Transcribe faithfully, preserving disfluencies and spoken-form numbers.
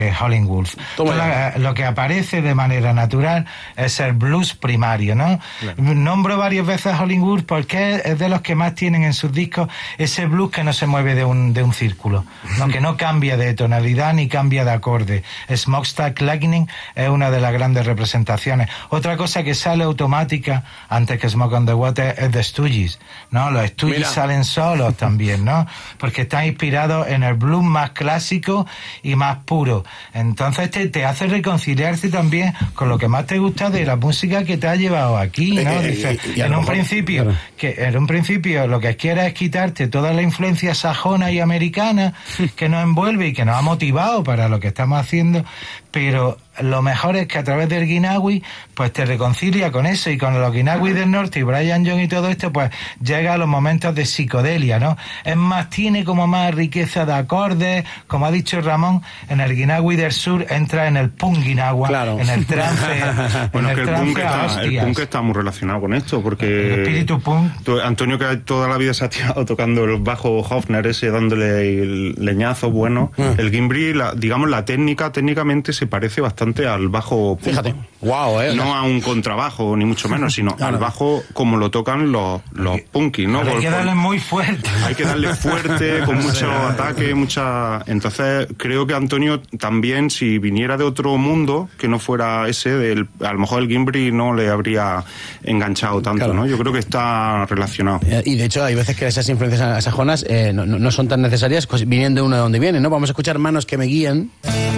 Howlin' Wolf. La, lo que aparece de manera natural es el blues primario, ¿no? Claro. Nombro varias veces a Howlin' Wolf porque es de los que más tienen en sus discos ese blues que no se mueve de un, de un círculo, ¿no? Que no cambia de tonalidad ni cambia de acorde. Smokestack Lightning es una de las grandes representaciones. Otra cosa que sale automática antes que Smoke on the Water es The Stooges, ¿no? Los Stooges Mira. salen solos también, ¿no? Porque están inspirados en el blues más clásico y más puro. Entonces te, te hace reconciliarse también con lo que más te gusta de la música que te ha llevado aquí, ¿no? Dice, en un principio, claro. que en un principio lo que quieres es quitarte toda la influencia sajona y americana que nos envuelve y que nos ha motivado para lo que estamos haciendo, pero lo mejor es que a través del Guinaway pues te reconcilia con eso, y con los Guinaway del norte y Brian Jones y todo esto pues llega a los momentos de psicodelia, ¿no? Es más, tiene como más riqueza de acordes, como ha dicho Ramón. En el Guinaway del sur entra en el punk guinagua, claro. en el trance. Bueno, en que el, el, punk está, el punk está muy relacionado con esto, porque el espíritu punk. Antonio, que toda la vida se ha tirado tocando el bajo Hofner ese, dándole el leñazo bueno, mm. el Gimbri, la, digamos la técnica, técnicamente se parece bastante al bajo punk. Fíjate, wow, eh. No a un contrabajo, ni mucho menos, sino claro. al bajo como lo tocan los, los punkis, ¿no? Hay que darle muy fuerte. Hay que darle fuerte, con mucho ataque, mucha... Entonces, creo que Antonio también, si viniera de otro mundo, que no fuera ese, del, a lo mejor el Gimbri no le habría enganchado tanto, claro. ¿no? Yo creo que está relacionado. Y de hecho, hay veces que esas influencias sajonas eh, no, no son tan necesarias, pues, viniendo de uno de donde vienen, ¿no? Vamos a escuchar Manos que me guían.